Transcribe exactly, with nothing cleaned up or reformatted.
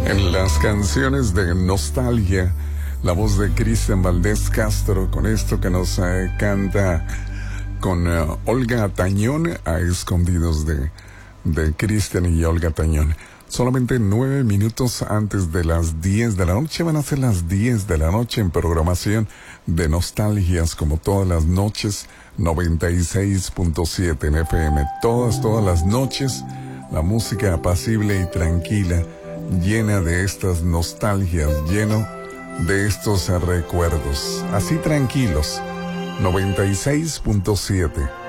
En las canciones de nostalgia, la voz de Cristian Valdés Castro, con esto que nos eh, canta con uh, Olga Tañón, a escondidos de, de Cristian y Olga Tañón. Solamente nueve minutos antes de las diez de la noche, van a ser las diez de la noche en programación de nostalgias, como todas las noches, noventa y seis punto siete en F M. Todas, todas las noches, la música apacible y tranquila, llena de estas nostalgias, lleno de estos recuerdos. Así tranquilos, noventa y seis punto siete.